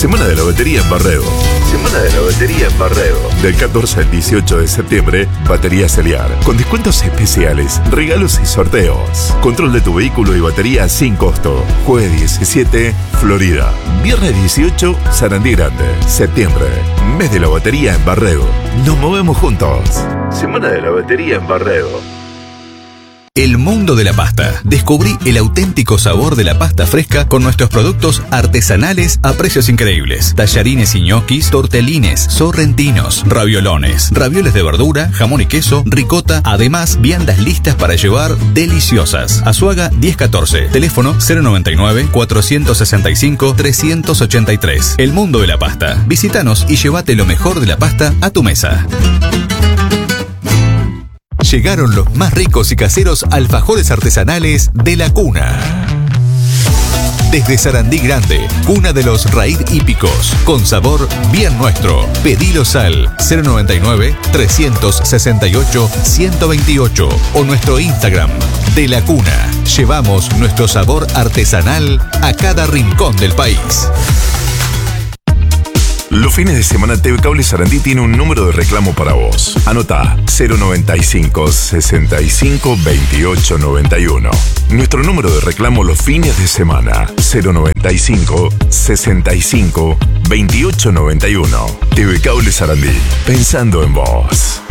Semana de la Batería en Barreo. Semana de la Batería en Barreo. Del 14 al 18 de septiembre, Batería Celiar. Con descuentos especiales, regalos y sorteos. Control de tu vehículo y batería sin costo. Jueves 17, Florida. Viernes 18, Sarandí Grande. Septiembre, mes de la batería en Barreo. Nos movemos juntos. Semana de la Batería en Barreo. El mundo de la pasta. Descubrí el auténtico sabor de la pasta fresca con nuestros productos artesanales a precios increíbles. Tallarines y ñoquis, tortelines, sorrentinos, raviolones, ravioles de verdura, jamón y queso, ricota, además viandas listas para llevar deliciosas. Azuaga 1014, teléfono 099-465-383. El mundo de la pasta. Visítanos y llévate lo mejor de la pasta a tu mesa. Llegaron los más ricos y caseros alfajores artesanales de La Cuna. Desde Sarandí Grande, cuna de los raíz hípicos, con sabor bien nuestro. Pedilos al 099-368-128 o nuestro Instagram de La Cuna. Llevamos nuestro sabor artesanal a cada rincón del país. Los fines de semana TV Cable Sarandí tiene un número de reclamo para vos. Anotá 095 65 28 91. Nuestro número de reclamo los fines de semana 095 65 28 91. TV Cable Sarandí, pensando en vos.